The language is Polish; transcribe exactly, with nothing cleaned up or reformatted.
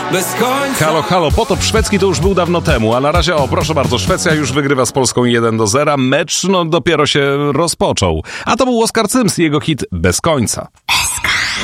bez końca. Halo, halo, potop szwedzki to już był dawno temu, a na razie, o proszę bardzo, Szwecja już wygrywa z Polską jeden do zera, mecz no dopiero się rozpoczął. A to był Oskar Cyms i jego hit Bez końca.